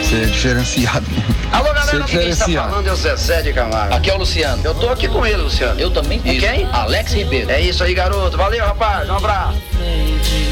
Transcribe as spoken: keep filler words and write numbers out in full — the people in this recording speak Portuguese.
Você é diferenciado. Alô, galera, Você é aqui quem está diferenciado. falando é o Zezé de Camargo. Aqui é o Luciano. Eu tô aqui com ele, Luciano. Eu também. Com quem? Alex Ribeiro. É isso aí, garoto. Valeu, rapaz. Um abraço.